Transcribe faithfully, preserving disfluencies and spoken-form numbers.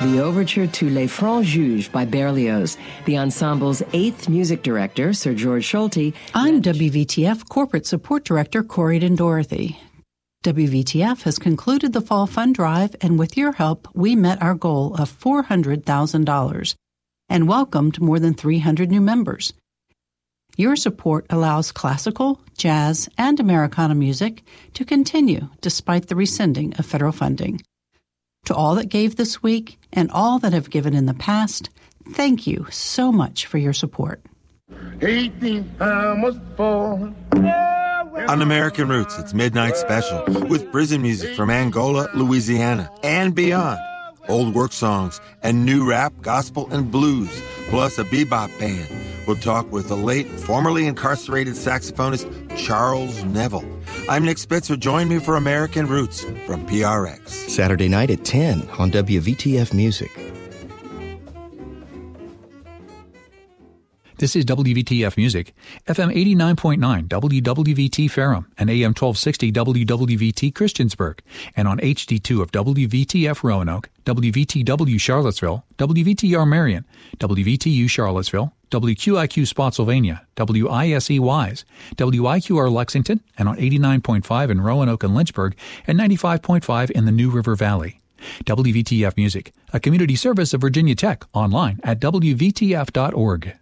the overture to Les Francs Juges by Berlioz, the ensemble's eighth music director, Sir George Solti. I'm W V T F Corporate Support Director Corydon Dorothy. W V T F has concluded the Fall Fund Drive, and with your help, we met our goal of four hundred thousand dollars and welcomed more than three hundred new members. Your support allows classical, jazz, and Americana music to continue despite the rescinding of federal funding. To all that gave this week and all that have given in the past, thank you so much for your support. On American Roots, it's Midnight Special with prison music from Angola, Louisiana, and beyond. Old work songs and new rap, gospel, and blues, plus a bebop band. We'll talk with the late, formerly incarcerated saxophonist Charles Neville. I'm Nick Spitzer. Join me for American Roots from P R X. Saturday night at ten on W V T F Music. This is W V T F Music, F M eighty-nine point nine W W V T Ferrum and A M twelve sixty W W V T Christiansburg, and on H D two of W V T F Roanoke, W V T W Charlottesville, W V T R Marion, W V T U Charlottesville, W Q I Q Spotsylvania, W I S E Wise, W I Q R Lexington, and on eighty-nine point five in Roanoke and Lynchburg, and ninety-five point five in the New River Valley. W V T F Music, a community service of Virginia Tech, online at W V T F dot org.